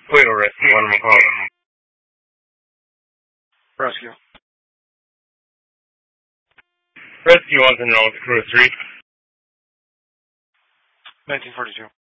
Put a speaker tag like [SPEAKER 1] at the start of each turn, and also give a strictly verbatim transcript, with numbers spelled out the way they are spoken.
[SPEAKER 1] Toledo Rescue, one McCall.
[SPEAKER 2] Rescue.
[SPEAKER 1] Rescue wants to know it's crew three.
[SPEAKER 2] nineteen forty-two.